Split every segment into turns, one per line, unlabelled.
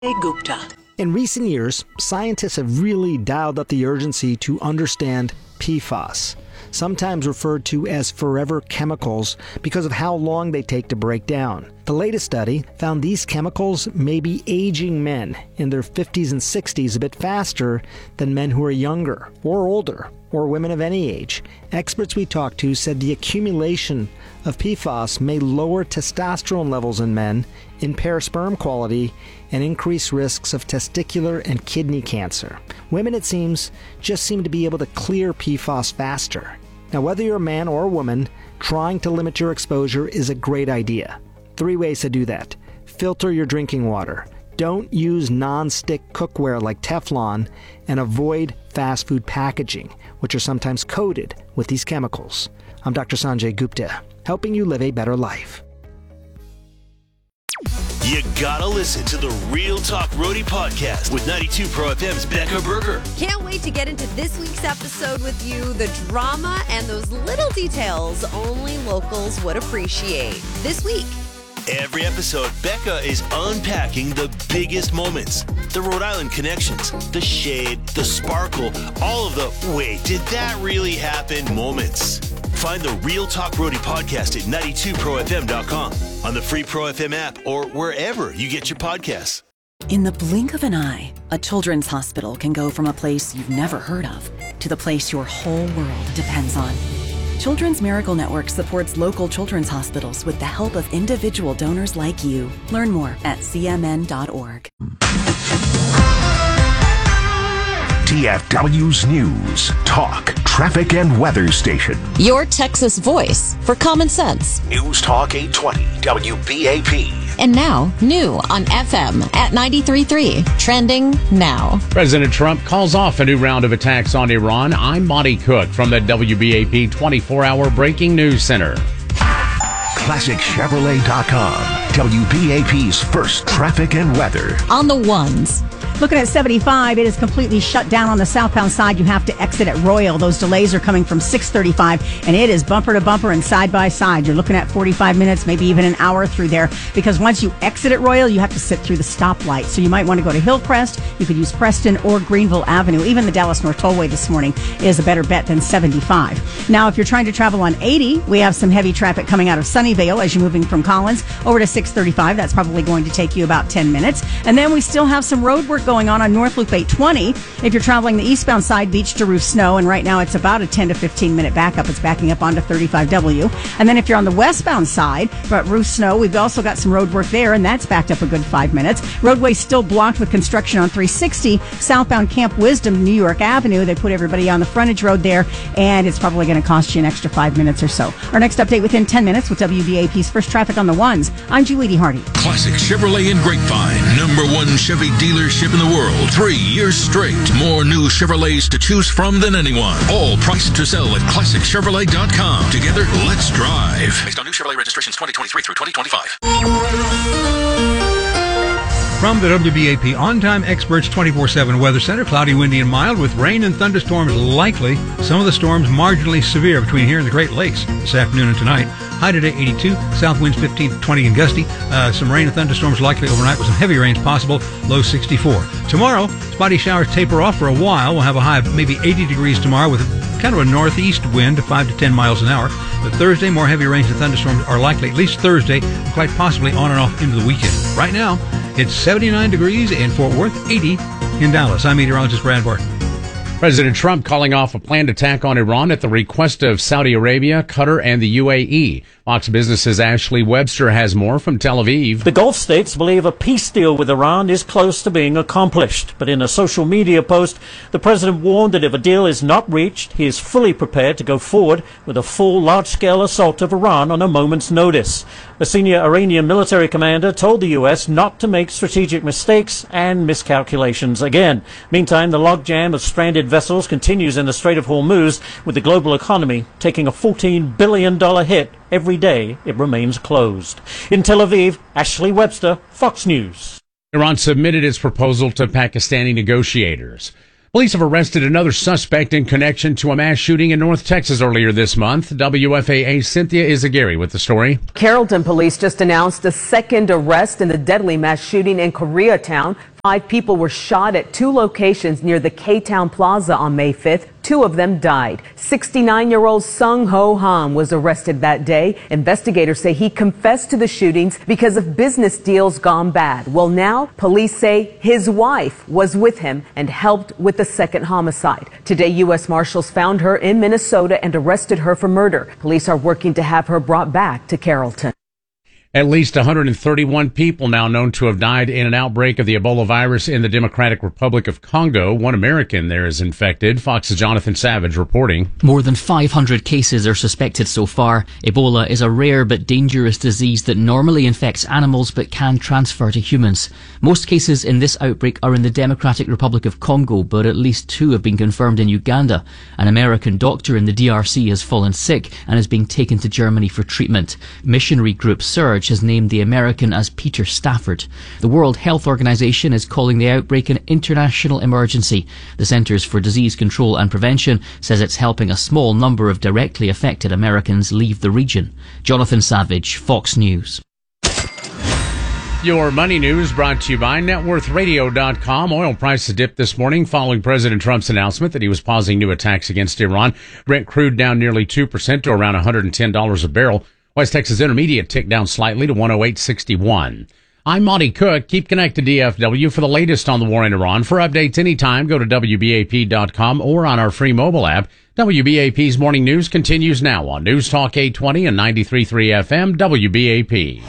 Gupta.
In recent years, scientists have really dialed up the urgency to understand PFAS, sometimes referred to as forever chemicals because of how long they take to break down. The latest study found these chemicals may be aging men in their 50s and 60s a bit faster than men who are younger or older, or women of any age. Experts we talked to said the accumulation of PFAS may lower testosterone levels in men, impair sperm quality, and increase risks of testicular and kidney cancer. Women, it seems, just seem to be able to clear PFAS faster. Now, whether you're a man or a woman, trying to limit your exposure is a great idea. 3 ways to do that. Filter your drinking water. Don't use non-stick cookware like Teflon, and avoid fast food packaging, which are sometimes coated with these chemicals. I'm Dr. Sanjay Gupta, helping you live a better life.
You gotta listen to the Real Talk Roadie podcast with 92 Pro FM's Becca Berger.
Can't wait to get into this week's episode with you. The drama and those little details only locals would appreciate. This week.
Every episode, Becca is unpacking the biggest moments, the Rhode Island connections, the shade, the sparkle, all of the wait, did that really happen moments. Find the Real Talk Roadie podcast at 92profm.com, on the free Pro FM app, or wherever you get your podcasts.
In the blink of an eye, a children's hospital can go from a place you've never heard of to the place your whole world depends on. Children's Miracle Network supports local children's hospitals with the help of individual donors like you. Learn more at cmn.org.
DFW's News, Talk, Traffic, and Weather Station.
Your Texas voice for common sense.
News Talk 820, WBAP.
And now, new on FM at 93.3. Trending now.
President Trump calls off a new round of attacks on Iran. I'm Monty Cook from the WBAP 24-hour Breaking News Center.
ClassicChevrolet.com, WBAP's first traffic and weather.
On the ones.
Looking at 75, it is completely shut down on the southbound side. You have to exit at Royal. Those delays are coming from 635, and it is bumper to bumper and side by side. You're looking at 45 minutes, maybe even an hour through there, because once you exit at Royal, you have to sit through the stoplight. So you might want to go to Hillcrest. You could use Preston or Greenville Avenue. Even the Dallas North Tollway this morning is a better bet than 75. Now, if you're trying to travel on 80, we have some heavy traffic coming out of Sunnyvale as you're moving from Collins over to 635. That's probably going to take you about 10 minutes. And then we still have some road work going on North Loop 820. If you're traveling the eastbound side, Beach to Roof Snow, and right now it's about a 10 to 15 minute backup. It's backing up onto 35W. And then if you're on the westbound side, but Roof Snow, we've also got some road work there, and that's backed up a good 5 minutes. Roadway's still blocked with construction on 360, southbound Camp Wisdom, New York Avenue. They put everybody on the frontage road there, and it's probably going to cost you an extra 5 minutes or so. Our next update within 10 minutes with WBAP's first traffic on the ones. I'm Julie D. Hardy.
Classic Chevrolet in Grapevine, #1 Chevy dealership in the world. 3 years straight. More new Chevrolets to choose from than anyone. All priced to sell at ClassicChevrolet.com. Together, let's drive. Based on new Chevrolet registrations 2023 through 2025.
From the WBAP On-Time Experts 24/7 Weather Center, cloudy, windy, and mild with rain and thunderstorms likely. Some of the storms marginally severe between here and the Great Lakes this afternoon and tonight. High today 82, south winds 15 to 20 and gusty. Some rain and thunderstorms likely overnight with some heavy rains possible, low 64. Tomorrow, spotty showers taper off for a while. We'll have a high of maybe 80 degrees tomorrow with kind of a northeast wind, 5 to 10 miles an hour. But Thursday, more heavy rains and thunderstorms are likely, at least Thursday, and quite possibly on and off into the weekend. Right now, it's 79 degrees in Fort Worth, 80 in Dallas. I'm meteorologist Brad Barton.
President Trump calling off a planned attack on Iran at the request of Saudi Arabia, Qatar, and the UAE. Fox Business's Ashley Webster has more from Tel Aviv.
The Gulf states believe a peace deal with Iran is close to being accomplished. But in a social media post, the president warned that if a deal is not reached, he is fully prepared to go forward with a full large-scale assault of Iran on a moment's notice. A senior Iranian military commander told the U.S. not to make strategic mistakes and miscalculations again. Meantime, the logjam of stranded vessels continues in the Strait of Hormuz, with the global economy taking a $14 billion hit every day it remains closed. In Tel Aviv, Ashley Webster, Fox News.
Iran submitted its proposal to Pakistani negotiators. Police have arrested another suspect in connection to a mass shooting in North Texas earlier this month. WFAA's Cynthia Izaguirre with the story.
Carrollton police just announced a second arrest in the deadly mass shooting in Koreatown.
5 people were shot at 2 locations near the K-Town Plaza on May 5th. 2 of them died. 69-year-old Sung Ho Han was arrested that day. Investigators say he confessed to the shootings because of business deals gone bad. Well, now police say his wife was with him and helped with the second homicide. Today, U.S. Marshals found her in Minnesota and arrested her for murder. Police are working to have her brought back to Carrollton.
At least 131 people now known to have died in an outbreak of the Ebola virus in the Democratic Republic of Congo. 1 American there is infected. Fox's Jonathan Savage reporting.
More than 500 cases are suspected so far. Ebola is a rare but dangerous disease that normally infects animals but can transfer to humans. Most cases in this outbreak are in the Democratic Republic of Congo, but at least 2 have been confirmed in Uganda. An American doctor in the DRC has fallen sick and is being taken to Germany for treatment. Missionary group Surge has named the American as Peter Stafford. The World Health Organization is calling the outbreak an international emergency. The Centers for Disease Control and Prevention says it's helping a small number of directly affected Americans leave the region. Jonathan Savage, Fox News.
Your money news brought to you by networthradio.com. Oil prices dipped this morning following President Trump's announcement that he was pausing new attacks against Iran. Brent crude down nearly 2% to around $110 a barrel. West Texas Intermediate ticked down slightly to 108.61. I'm Monty Cook. Keep connected to DFW for the latest on the war in Iran. For updates anytime, go to WBAP.com or on our free mobile app. WBAP's morning news continues now on News Talk 820 and 93.3 FM WBAP.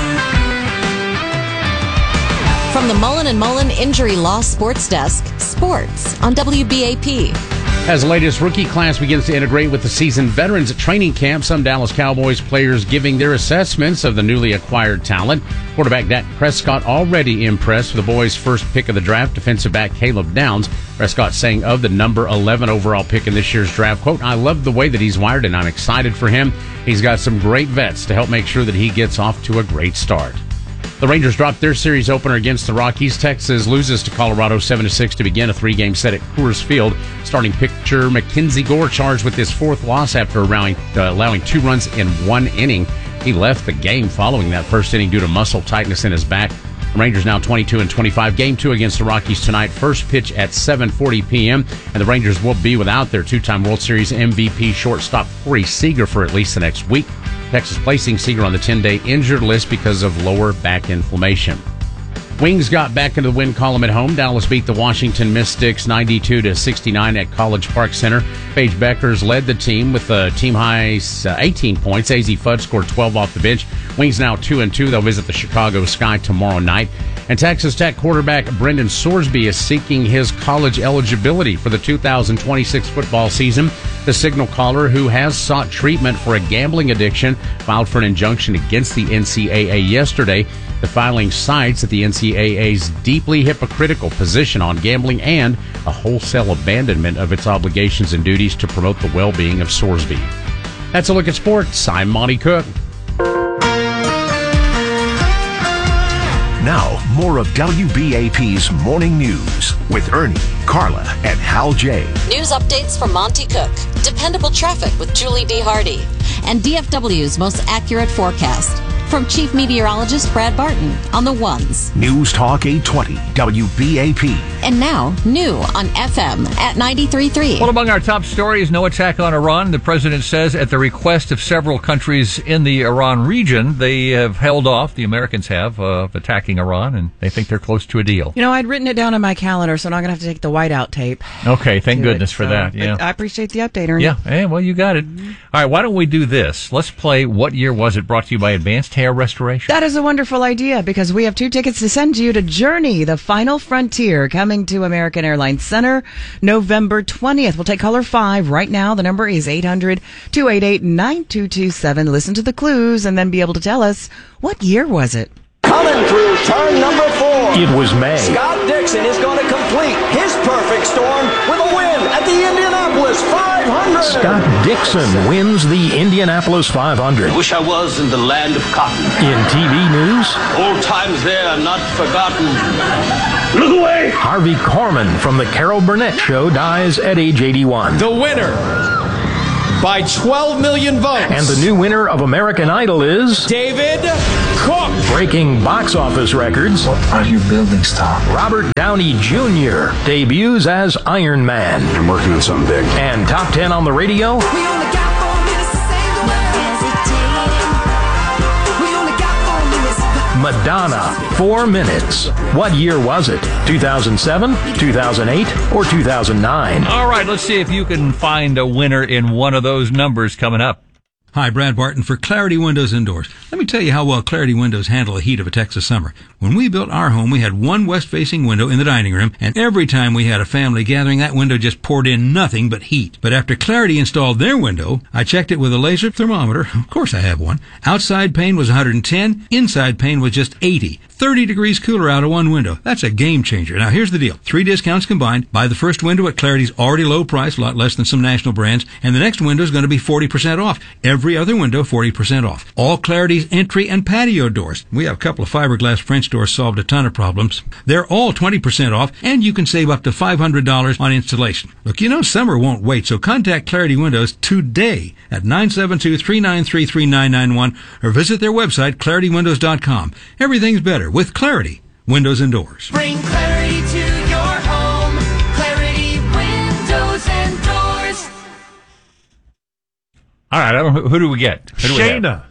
From the Mullen & Mullen Injury Law Sports Desk, sports on WBAP.
As the latest rookie class begins to integrate with the seasoned veterans at training camp, some Dallas Cowboys players giving their assessments of the newly acquired talent. Quarterback Dak Prescott already impressed with the boys' first pick of the draft, defensive back Caleb Downs. Prescott saying of the number 11 overall pick in this year's draft, quote, "I love the way that he's wired and I'm excited for him. He's got some great vets to help make sure that he gets off to a great start." The Rangers dropped their series opener against the Rockies. Texas loses to Colorado 7-6 to begin a 3-game set at Coors Field. Starting pitcher Mackenzie Gore charged with his 4th loss after allowing 2 runs in 1 inning. He left the game following that first inning due to muscle tightness in his back. The Rangers now 22-25. Game 2 against the Rockies tonight. First pitch at 7:40 p.m. And the Rangers will be without their 2-time World Series MVP shortstop Corey Seager for at least the next week. Texas placing Seager on the 10-day injured list because of lower back inflammation. Wings got back into the win column at home. Dallas beat the Washington Mystics 92-69 at College Park Center. Paige Beckers led the team with a team-high 18 points. AZ Fudd scored 12 off the bench. Wings now 2-2. They'll visit the Chicago Sky tomorrow night. And Texas Tech quarterback Brendan Sorsby is seeking his college eligibility for the 2026 football season. The signal caller, who has sought treatment for a gambling addiction, filed for an injunction against the NCAA yesterday. The filing cites that the NCAA's deeply hypocritical position on gambling and a wholesale abandonment of its obligations and duties to promote the well-being of Sorsby. That's a look at sports. I'm Monty Cook.
Now, more of WBAP's Morning News with Ernie, Carla, and Hal J.
News updates from Monty Cook. Dependable traffic with Julie D. Hardy. And DFW's most accurate forecast. From Chief Meteorologist Brad Barton on the ones.
News Talk 820, WBAP.
And now, new on FM at 93.3.
Well, among our top stories, no attack on Iran. The president says at the request of several countries in the Iran region, they have held off, the Americans have, of attacking Iran, and they think they're close to a deal.
You know, I'd written it down on my calendar, so I'm not going to have to take the whiteout tape.
Okay, thank goodness for that. Yeah,
I appreciate the update, Ernie.
Yeah, hey, well, you got it. All right, why don't we do this? Let's play What Year Was It, brought to you by Advanced Hair Restoration.
That is a wonderful idea, because we have 2 tickets to send you to Journey, the Final Frontier, coming to American Airlines Center November 20th. We'll take caller 5 right now. The number is 800-288-9227. Listen to the clues and then be able to tell us, what year was it?
Coming through turn number 4.
It was May.
Scott Dixon is going to complete his perfect storm with a win at the Indianapolis 500.
Scott Dixon wins the Indianapolis 500.
I wish I was in the land of cotton.
In TV news,
Old times there are not forgotten. Look away!
Harvey Korman from the Carol Burnett Show dies at age 81.
The winner by 12 million votes.
And the new winner of American Idol is
David Cook.
Breaking box office records.
What are you building, Star?
Robert Downey Jr. debuts as Iron Man.
I'm working on something big.
And top 10 on the radio.
We only got 4 minutes to save the world. We only got 4 minutes.
Madonna, 4 minutes. What year was it? 2007, 2008, or 2009?
All right, let's see if you can find a winner in one of those numbers coming up.
Hi, Brad Barton for Clarity Windows Indoors. Let me tell you how well Clarity Windows handle the heat of a Texas summer. When we built our home, we had one west-facing window in the dining room, and every time we had a family gathering, that window just poured in nothing but heat. But after Clarity installed their window, I checked it with a laser thermometer. Of course I have one. Outside pane was 110, inside pane was just 80. 30 degrees cooler out of one window. That's a game changer. Now here's the deal. 3 discounts combined. Buy the first window at Clarity's already low price, a lot less than some national brands, and the next window is going to be 40% off. Every other window, 40% off. All Clarity's entry and patio doors. We have a couple of fiberglass French doors, solved a ton of problems. They're all 20% off, and you can save up to $500 on installation. Look, you know summer won't wait, so contact Clarity Windows today at 972-393-3991 or visit their website, ClarityWindows.com. Everything's better with Clarity Windows and Doors.
Bring clarity to your home. Clarity Windows and Doors.
All right, who do we get?
Shayna.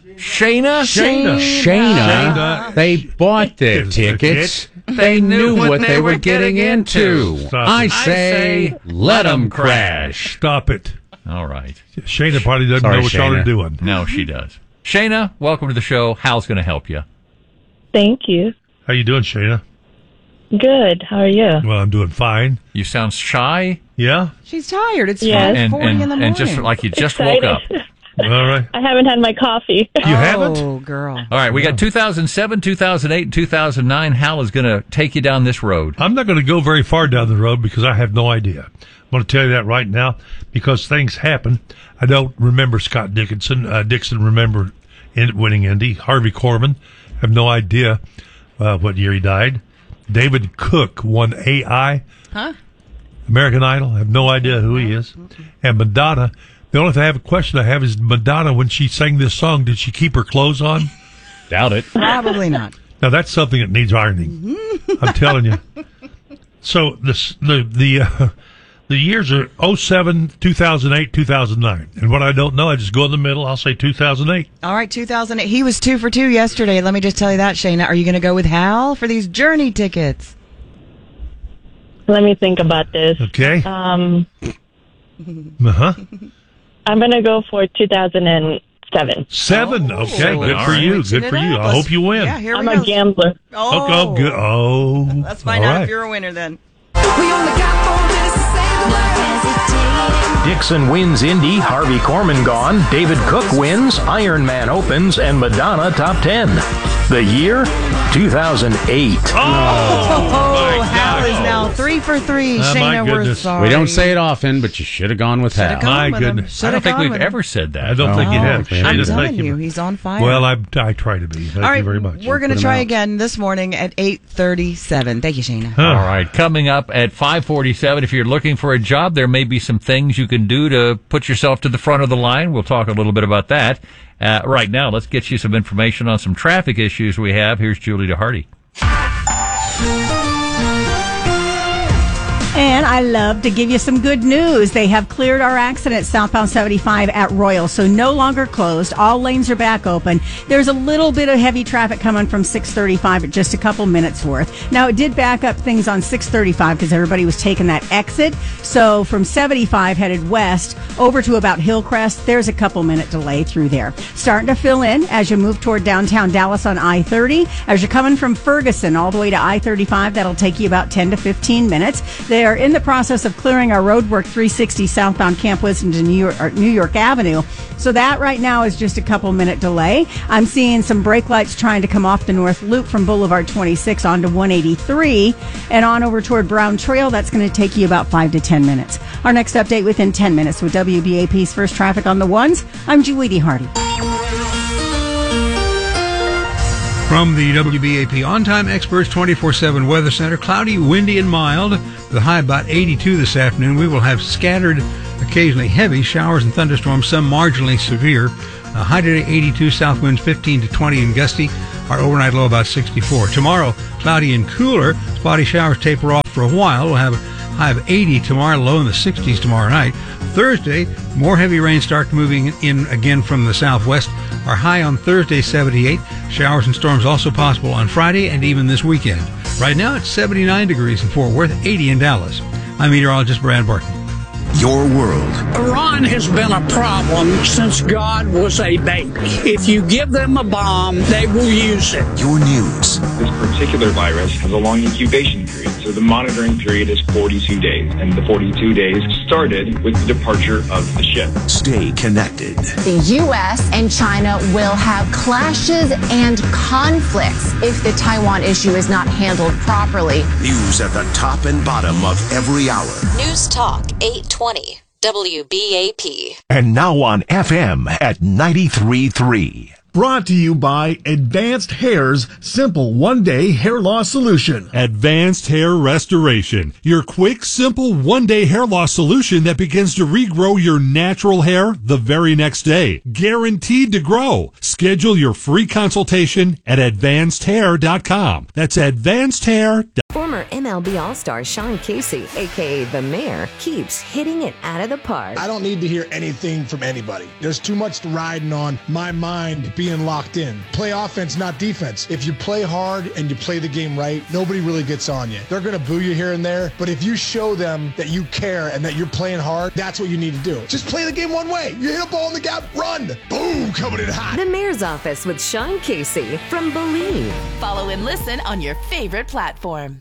Shayna.
They bought their tickets. They knew what they were getting into. I say, let them crash.
Stop it.
All right.
Shayna probably doesn't know what y'all are doing.
No, she does. Shayna, welcome to the show. Hal's going to help you.
Thank you.
How you doing, Shayna?
Good. How are you?
Well, I'm doing fine.
You sound shy.
Yeah?
She's tired. It's
Yes.
5:40 in the morning.
And just like you just woke up.
All right.
I haven't had my coffee.
You haven't?
Oh, girl.
All right, we got 2007, 2008, and 2009. Hal is going to take you down this road.
I'm not going to go very far down the road because I have no idea. I'm going to tell you that right now because things happen. I don't remember Scott Dixon. Remember winning Indy. Harvey Korman. Have no idea what year he died. David Cook won AI.
Huh?
American Idol. Have no idea who he is. And Madonna. The only question I have is Madonna, when she sang this song, did she keep her clothes on?
Doubt it.
Probably not.
Now, that's something that needs ironing. I'm telling you. So, the years are 07, 2008, 2009. And what I don't know, I just go in the middle. I'll say 2008.
All right, 2008. He was 2 for 2 yesterday. Let me just tell you that, Shayna. Are you going to go with Hal for these Journey tickets?
Let me think about this.
Okay.
I'm going to go for 2007.
7. Okay, good for
right.
you. Good for you. I hope you win.
Yeah, here
I'm
we
a
go.
gambler.
Oh, good. Oh.
Let's find
all
out
right.
if you're a winner then.
We only got 4 minutes to save the world.
Dixon wins Indy, Harvey Korman gone, David Cook wins, Iron Man opens, and Madonna top 10. The year? 2008.
Oh, Hal is now 3 for 3.
Oh, my
Shayna, we're
goodness.
sorry.
We don't say it often, but you should have gone with Hal.
My goodness.
I don't think we've ever said that.
I don't think you have.
I'm
Shayna,
telling
thank
you, he's on fire.
Well, I try to be. Thank
All right,
you very much.
we're going to
Put 'em
try
out.
again this morning at 8:37. Thank you, Shayna.
Huh.
All right, coming up at 5:47, if you're looking for a job, there may be some things you can do to put yourself to the front of the line. We'll talk a little bit about that. Right now, let's get you some information on some traffic issues we have. Here's Julie DeHardy.
And I love to give you some good news. They have cleared our accident southbound 75 at Royal, so no longer closed. All lanes are back open. There's a little bit of heavy traffic coming from 635 at just a couple minutes worth. Now, it did back up things on 635 because everybody was taking that exit. So from 75 headed west over to about Hillcrest, there's a couple minute delay through there. Starting to fill in as you move toward downtown Dallas on I-30. As you're coming from Ferguson all the way to I-35, that'll take you about 10 to 15 minutes. They are in the process of clearing our roadwork 360 southbound Camp Wisdom to New York Avenue. So that right now is just a couple minute delay. I'm seeing some brake lights trying to come off the North Loop from Boulevard 26 onto 183 and on over toward Brown Trail. That's going to take you about 5 to 10 minutes. Our next update within 10 minutes with WBAP's First Traffic on the Ones. I'm Julie DeHardy.
From the WBAP On-Time Experts 24/7 Weather Center, cloudy, windy, and mild. The high about 82 this afternoon. We will have scattered occasionally heavy showers and thunderstorms, some marginally severe. High today 82, south winds 15 to 20 and gusty. Our overnight low about 64. Tomorrow, cloudy and cooler. Spotty showers taper off for a while. We'll have a high of 80 tomorrow, low in the 60s tomorrow night. Thursday, more heavy rain start moving in again from the southwest. Our high on Thursday, 78. Showers and storms also possible on Friday and even this weekend. Right now, it's 79 degrees in Fort Worth, 80 in Dallas. I'm meteorologist Brad Barton.
Your world.
Iran has been a problem since God was a baby. If you give them a bomb, they will use it.
Your news.
This particular virus has a long incubation period, so the monitoring period is 42 days, and the 42 days started with the departure of the ship.
Stay connected.
The U.S. and China will have clashes and conflicts if the Taiwan issue is not handled properly.
News at the top and bottom of every hour.
News Talk 820 WBAP.
And now on FM at 93.3.
Brought to you by Advanced Hair's simple one-day hair loss solution.
Advanced Hair Restoration. Your quick, simple one-day hair loss solution that begins to regrow your natural hair the very next day. Guaranteed to grow. Schedule your free consultation at advancedhair.com. That's advancedhair.com.
Former MLB All-Star Sean Casey, a.k.a. The Mayor, keeps hitting it out of the park.
I don't need to hear anything from anybody. There's too much riding on my mind being locked in. Play offense, not defense. If you play hard and you play the game right, nobody really gets on you. They're going to boo you here and there, but if you show them that you care and that you're playing hard, that's what you need to do. Just play the game one way. You hit a ball in the gap, run. Boom, coming in hot.
The Mayor's Office with Sean Casey from Believe.
Follow and listen on your favorite platform.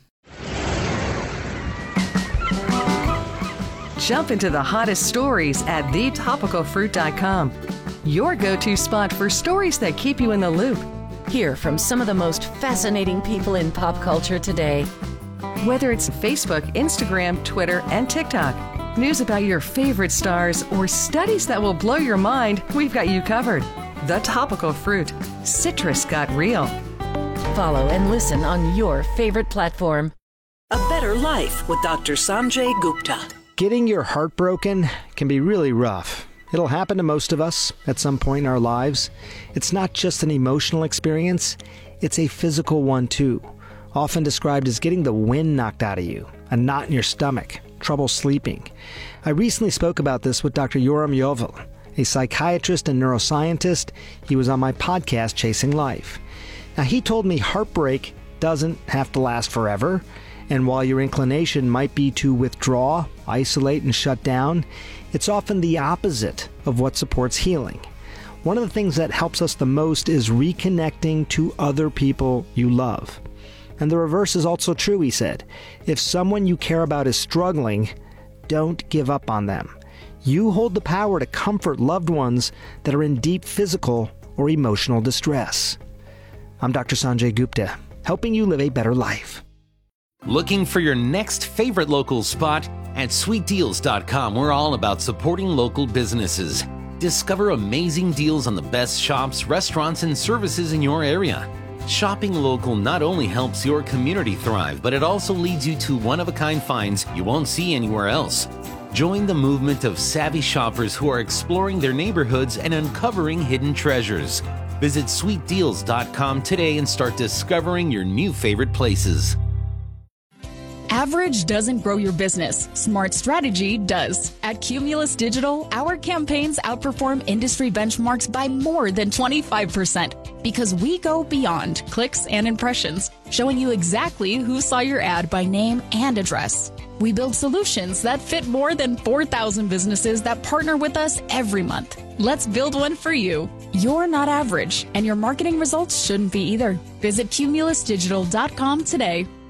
Jump into the hottest stories at thetopicalfruit.com. Your go-to spot for stories that keep you in the loop.
Hear from some of the most fascinating people in pop culture today.
Whether it's Facebook, Instagram, Twitter, and TikTok, news about your favorite stars, or studies that will blow your mind, we've got you covered. The Topical Fruit. Citrus got real.
Follow and listen on your favorite platform.
A Better Life with Dr. Sanjay Gupta.
Getting your heart broken can be really rough. It'll happen to most of us at some point in our lives. It's not just an emotional experience, it's a physical one too. Often described as getting the wind knocked out of you, a knot in your stomach, trouble sleeping. I recently spoke about this with Dr. Yoram Yovel, a psychiatrist and neuroscientist. He was on my podcast, Chasing Life. Now, he told me heartbreak doesn't have to last forever, and while your inclination might be to withdraw, isolate, and shut down, it's often the opposite of what supports healing. One of the things that helps us the most is reconnecting to other people you love. And the reverse is also true, he said. If someone you care about is struggling, don't give up on them. You hold the power to comfort loved ones that are in deep physical or emotional distress. I'm Dr. Sanjay Gupta, helping you live a better life.
Looking for your next favorite local spot? At sweetdeals.com, we're all about supporting local businesses. Discover amazing deals on the best shops, restaurants, and services in your area. Shopping local not only helps your community thrive, but it also leads you to one-of-a-kind finds you won't see anywhere else. Join the movement of savvy shoppers who are exploring their neighborhoods and uncovering hidden treasures. Visit sweetdeals.com today and start discovering your new favorite places.
Average doesn't grow your business. Smart strategy does. At Cumulus Digital, our campaigns outperform industry benchmarks by more than 25% because we go beyond clicks and impressions, showing you exactly who saw your ad by name and address. We build solutions that fit more than 4,000 businesses that partner with us every month. Let's build one for you. You're not average, and your marketing results shouldn't be either. Visit cumulusdigital.com today.